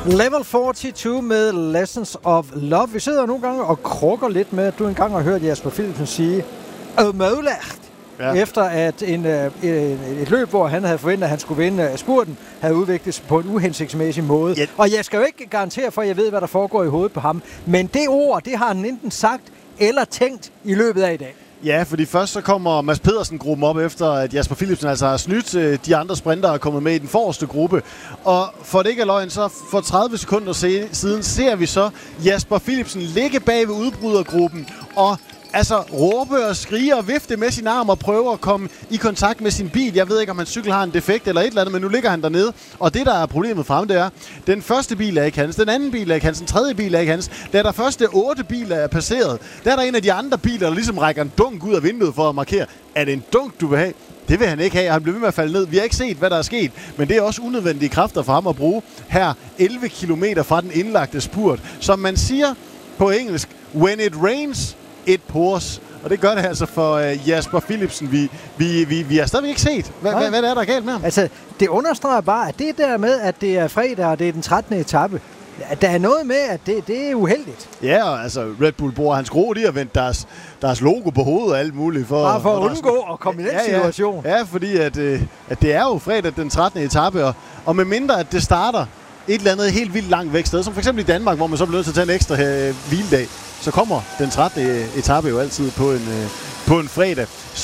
Level 42 med Lessons of Love. Vi sidder nogle gange og krukker lidt med, at du engang har hørt Jasper Philipsen sige umuligt. Ja. Efter at et løb, hvor han havde forventet, at han skulle vinde spurten, havde udviklet sig på en uhensigtsmæssig måde. Ja. Og jeg skal jo ikke garantere for, at jeg ved, hvad der foregår i hovedet på ham. Men det ord, det har han enten sagt eller tænkt i løbet af i dag. Ja, fordi først så kommer Mads Pedersen-gruppen op, efter at Jasper Philipsen altså har snydt de andre sprintere er kommet med i den forreste gruppe. Og for det ikke er løgn, så for 30 sekunder siden ser vi så Jasper Philipsen ligge bag ved udbrydergruppen og altså råbe og skrige og vifte med sin arm og prøve at komme i kontakt med sin bil. Jeg ved ikke, om hans cykel har en defekt eller et eller andet, men nu ligger han dernede. Og det, der er problemet for ham, det er, den første bil er ikke hans, den anden bil er ikke hans, den tredje bil er ikke hans. Da der første 8 biler er passeret, der er der en af de andre biler, der ligesom rækker en dunk ud af vinduet for at markere, er det en dunk, du vil have? Det vil han ikke have, han bliver ved med at falde ned. Vi har ikke set, hvad der er sket, men det er også unødvendige kræfter for ham at bruge her 11 kilometer fra den indlagte spurt. Som man siger på engelsk, when it rains, it pours. Og det gør det altså for Jasper Philipsen. Vi har stadigvæk ikke set, hvad er der galt med ham. Altså, det understreger bare, at det der med, at det er fredag, og det er den 13. etape, der er noget med, at det er uheldigt. Ja, og altså Red Bull bruger hans gro, de har vendt deres logo på hovedet og alt muligt. Bare for at undgå at komme i den situation. Ja, fordi at det er jo fredag den 13. etape, og med mindre at det starter et eller andet helt vildt langt væk sted, som for eksempel i Danmark, hvor man så bliver nødt til at tage en ekstra hviledag, så kommer den 13. etape jo altid på en fredag.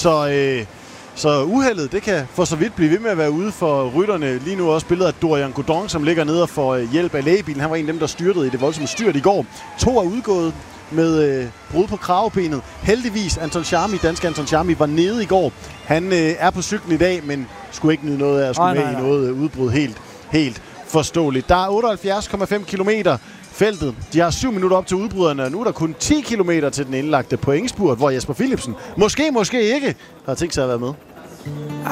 Så uheldet, det kan for så vidt blive ved med at være ude for rytterne. Lige nu også billedet af Dorian Godon, som ligger nede og får hjælp af lægebilen. Han var en af dem, der styrtede i det voldsomme styrt i går. 2 er udgået med brud på kravebenet. Heldigvis, danske Anton Charmi, var nede i går. Han er på cyklen i dag, men skulle ikke nyde noget af at skulle med i noget udbrud helt forståeligt. Der er 78,5 kilometer feltet. De har 7 minutter op til udbryderne, og nu er der kun 10 kilometer til den indlagte pointspurt, hvor Jasper Philipsen, måske ikke, har tænkt sig at være med.